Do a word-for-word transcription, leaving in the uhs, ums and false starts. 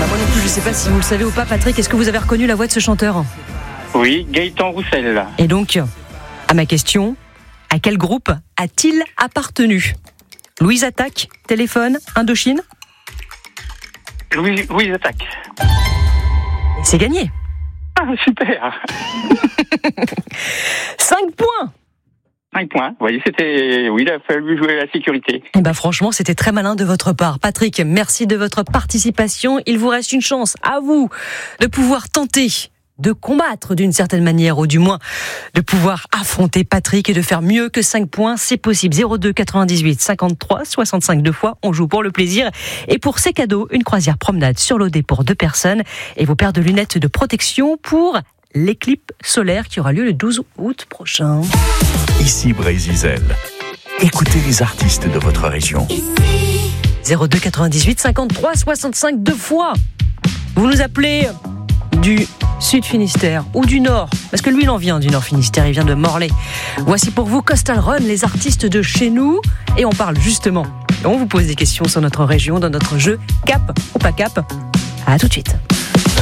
Bah, moi non plus, je ne sais pas si vous le savez ou pas, Patrick, est-ce que vous avez reconnu la voix de ce chanteur ? Oui, Gaëtan Roussel. Et donc, à ma question, à quel groupe a-t-il appartenu ? Louise Attaque, Téléphone, Indochine ? Louis, Louise Attaque. C'est gagné. Ah, super. cinq points. cinq points. Vous voyez, c'était... Oui, il a fallu jouer à la sécurité. Eh ben, franchement, c'était très malin de votre part. Patrick, merci de votre participation. Il vous reste une chance, à vous, de pouvoir tenter de combattre d'une certaine manière, ou du moins de pouvoir affronter Patrick et de faire mieux que cinq points. C'est possible. zéro deux quatre-vingt-dix-huit cinquante-trois soixante-cinq deux fois. On joue pour le plaisir. Et pour ces cadeaux, une croisière promenade sur l'O D pour deux personnes et vos paires de lunettes de protection pour l'éclipse solaire qui aura lieu le douze août prochain. Ici Brézizel. Écoutez les artistes de votre région. zéro deux quatre-vingt-dix-huit cinquante-trois soixante-cinq deux fois. Vous nous appelez du Sud Finistère ou du Nord, parce que lui il en vient du Nord Finistère, il vient de Morlaix. Voici pour vous Coastal Run, les artistes de chez nous, et on parle justement, on vous pose des questions sur notre région dans notre jeu Cap ou pas Cap. À tout de suite.